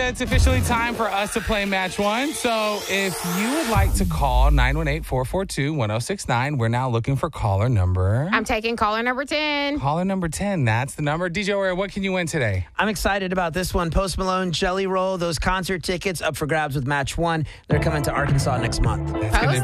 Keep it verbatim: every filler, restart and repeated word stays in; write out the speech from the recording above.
it's officially time for us to play Match One. So if you would like to call nine one eight, four four two, one oh six nine, we're now looking for caller number. I'm taking caller number ten. Caller number ten, that's the number. D J Warrior, what can you win today? I'm excited about this one. Post Malone, Jelly Roll, those concert tickets up for grabs with Match One. They're coming to Arkansas next month. That's going to